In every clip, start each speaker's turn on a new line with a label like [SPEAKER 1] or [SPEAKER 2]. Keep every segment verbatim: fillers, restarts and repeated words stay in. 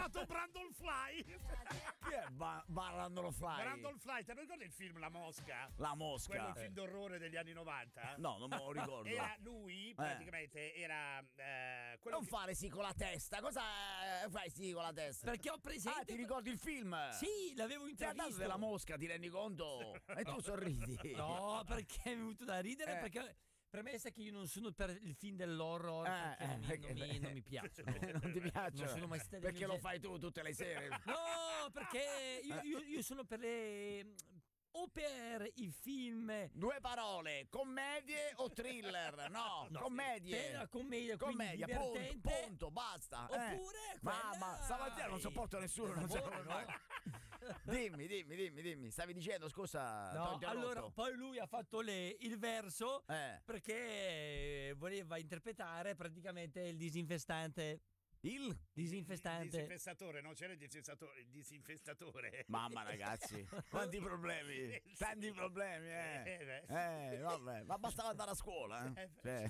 [SPEAKER 1] stato Brandon Fly.
[SPEAKER 2] Chi è ba- Brandon Fly?
[SPEAKER 1] Brandon Fly, te lo ricordi il film La Mosca?
[SPEAKER 2] La Mosca.
[SPEAKER 1] Quello film d'orrore degli anni novanta?
[SPEAKER 2] No, non me lo ricordo.
[SPEAKER 1] Era lui, praticamente, eh. era eh, quello
[SPEAKER 2] non
[SPEAKER 1] che...
[SPEAKER 2] fare sì con la testa. Cosa fai sì con la testa?
[SPEAKER 3] Perché ho presente.
[SPEAKER 2] Ah, ti ricordi il film?
[SPEAKER 3] Sì, l'avevo intravisto.
[SPEAKER 2] Ti ha della Mosca, ti rendi conto? E tu sorridi.
[SPEAKER 3] No, perché mi è venuto da ridere,
[SPEAKER 2] eh.
[SPEAKER 3] perché premessa che io non sono per il film dell'horror,
[SPEAKER 2] eh,
[SPEAKER 3] perché non, mi,
[SPEAKER 2] eh,
[SPEAKER 3] non, mi, non mi piacciono.
[SPEAKER 2] Non ti piacciono?
[SPEAKER 3] Non sono mai stato
[SPEAKER 2] perché lo
[SPEAKER 3] gen-
[SPEAKER 2] fai tu tutte le sere?
[SPEAKER 3] No, perché io, io, io sono per le... o per i film.
[SPEAKER 2] Due parole, commedie o thriller? No,
[SPEAKER 3] no
[SPEAKER 2] commedie.
[SPEAKER 3] Per la commedia,
[SPEAKER 2] commedia,
[SPEAKER 3] divertente.
[SPEAKER 2] punto, punto, basta.
[SPEAKER 3] Oppure
[SPEAKER 2] eh.
[SPEAKER 3] quella...
[SPEAKER 2] Mamma, stamattina non sopporto nessuno. Non so come mai. Dimmi, dimmi, dimmi, dimmi. Stavi dicendo, scusa.
[SPEAKER 3] No, allora poi lui ha fatto le, il verso
[SPEAKER 2] eh.
[SPEAKER 3] perché voleva interpretare praticamente il disinfestante.
[SPEAKER 2] Il
[SPEAKER 3] disinfestante.
[SPEAKER 1] Il disinfestatore, non c'era il disinfestatore, il disinfestatore.
[SPEAKER 2] Mamma ragazzi, quanti problemi, tanti problemi, eh. Eh, vabbè, ma bastava andare a scuola, eh. Cioè,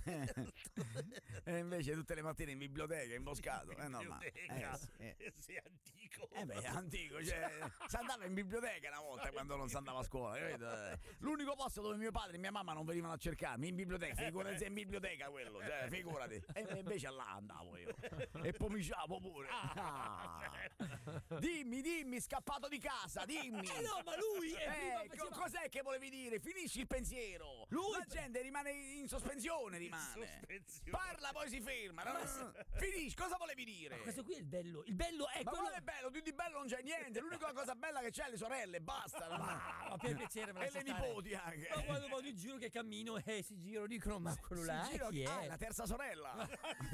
[SPEAKER 2] e invece tutte le mattine in biblioteca, imboscato, è normale. Eh, sì, eh.
[SPEAKER 1] Sei antico.
[SPEAKER 2] Eh beh, antico, cioè, si andava in biblioteca una volta quando non si andava a scuola, capito? L'unico posto dove mio padre e mia mamma non venivano a cercarmi, in biblioteca, figurati in biblioteca quello, cioè, figurati. E invece là andavo io. E pomiciavo pure. Ah. Dimmi, dimmi, scappato di casa, dimmi.
[SPEAKER 3] Eh no, ma lui è
[SPEAKER 2] eh, co- cos'è che volevi dire? Finisci il pensiero.
[SPEAKER 3] Lui
[SPEAKER 2] La gente rimane in sospensione, rimane.
[SPEAKER 1] In sospensione.
[SPEAKER 2] Parla, poi si ferma. No? Finisci, cosa volevi dire?
[SPEAKER 3] Ma questo qui è il bello. Il bello è
[SPEAKER 2] Ma
[SPEAKER 3] quello.
[SPEAKER 2] quello è bello, più di bello non c'è niente. L'unica cosa bella che c'è è le sorelle, basta.
[SPEAKER 3] Ma, ma per piacere, me la
[SPEAKER 2] E le nipoti anche.
[SPEAKER 3] Ma quando vado in giro che cammino e si giro dicono ma quello là
[SPEAKER 2] Si gira-
[SPEAKER 3] chi è?
[SPEAKER 2] Ah, è la terza sorella.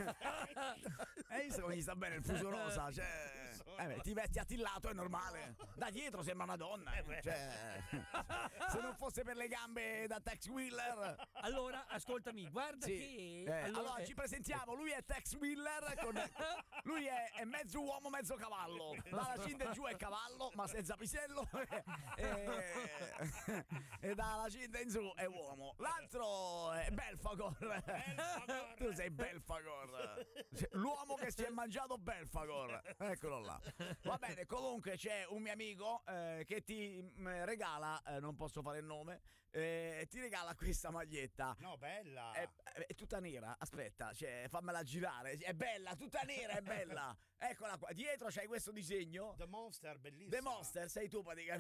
[SPEAKER 2] Hai visto come gli sta bene il fuso rosa? Cioè, eh beh, ti vesti attillato, è normale. Da dietro sembra una donna. Eh, cioè, se non fosse per le gambe da Tex Wheeler.
[SPEAKER 3] Allora, ascoltami, guarda
[SPEAKER 2] Sì.
[SPEAKER 3] che...
[SPEAKER 2] Eh, allora,
[SPEAKER 3] allora,
[SPEAKER 2] ci presentiamo, lui è Tex Wheeler, con... lui è, è mezzo uomo, mezzo cavallo. Dalla cinta in giù è cavallo, ma senza pisello. e, e dalla cinta in su è uomo. L'altro è Belfagor.
[SPEAKER 1] Belfagor.
[SPEAKER 2] Tu sei Belfagor. L'uomo che si è mangiato Belfagor. Eccolo là. Va bene, comunque c'è un mio amico eh, che ti mh, regala, eh, non posso fare il nome, eh, ti regala questa maglietta.
[SPEAKER 1] No, bella.
[SPEAKER 2] È, è tutta nera, aspetta, cioè, fammela girare. È bella, tutta nera, è bella. Eccola qua. Dietro c'hai questo disegno.
[SPEAKER 1] The Monster, bellissimo.
[SPEAKER 2] The Monster, sei tu praticamente.